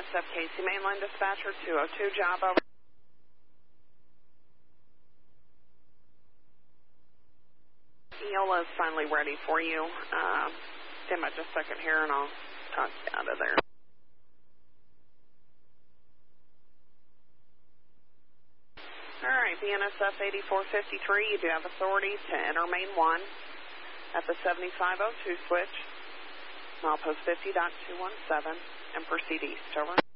SFKC Mainline Dispatcher 202, job over. Eola is finally ready for you. Stand by just a second here and I'll talk you out of there. All right, BNSF 8453, you do have authority to enter main 1 at the 7502 switch, milepost 50.217, and proceed east. Over.